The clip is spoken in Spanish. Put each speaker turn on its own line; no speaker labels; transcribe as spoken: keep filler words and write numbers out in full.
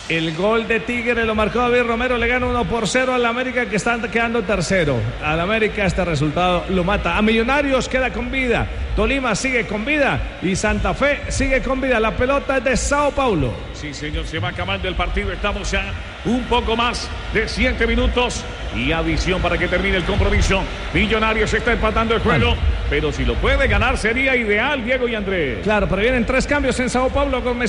El gol de Tigre lo marcó David Romero, le gana uno por cero al América, que está quedando tercero. Al América este resultado lo mata. A Millonarios queda con vida, Tolima sigue con vida y Santa Fe sigue con vida. La pelota es de Sao Paulo.
Sí, señor, se va acabando el partido. Estamos ya un poco más de siete minutos y adición para que termine el compromiso. Millonarios está empatando el juego, pero si lo puede ganar sería ideal, Diego y Andrés.
Claro, pero vienen tres cambios en Sao Paulo con